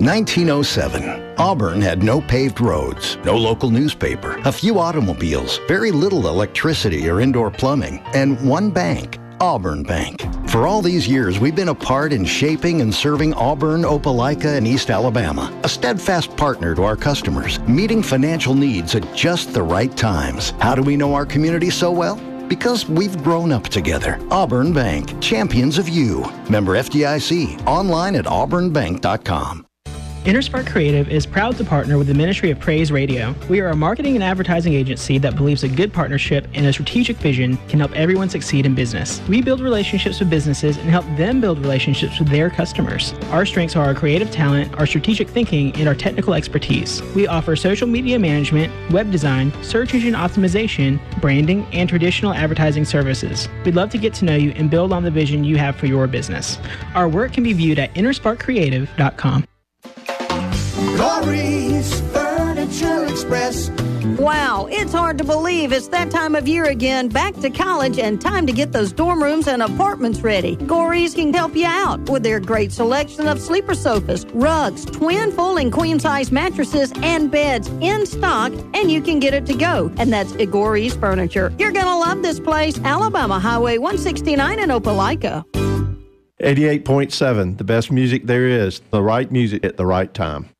1907. Auburn had no paved roads, no local newspaper, a few automobiles, very little electricity or indoor plumbing, and one bank, Auburn Bank. For all these years, we've been a part in shaping and serving Auburn, Opelika, and East Alabama, a steadfast partner to our customers, meeting financial needs at just the right times. How do we know our community so well? Because we've grown up together. Auburn Bank, champions of you. Member FDIC, online at auburnbank.com. InterSpark Creative is proud to partner with the Ministry of Praise Radio. We are a marketing and advertising agency that believes a good partnership and a strategic vision can help everyone succeed in business. We build relationships with businesses and help them build relationships with their customers. Our strengths are our creative talent, our strategic thinking, and our technical expertise. We offer social media management, web design, search engine optimization, branding, and traditional advertising services. We'd love to get to know you and build on the vision you have for your business. Our work can be viewed at intersparkcreative.com. Corey's Furniture Express. Wow, it's hard to believe it's that time of year again, back to college and time to get those dorm rooms and apartments ready. Gories can help you out with their great selection of sleeper sofas, rugs, twin, full, and queen-size mattresses, and beds in stock, and you can get it to go. And that's Gories Furniture. You're going to love this place. Alabama Highway 169 in Opelika. 88.7, the best music there is, the right music at the right time.